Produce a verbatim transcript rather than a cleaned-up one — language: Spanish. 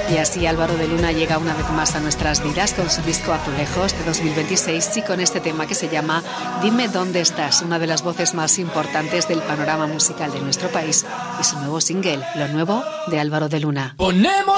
Y así Álvaro de Luna llega una vez más a nuestras vidas con su disco Azulejos de dos mil veintiséis y con este tema que se llama Dime dónde estás, una de las voces más importantes del panorama musical de nuestro país y su nuevo single, Lo nuevo de Álvaro de Luna. Ponemos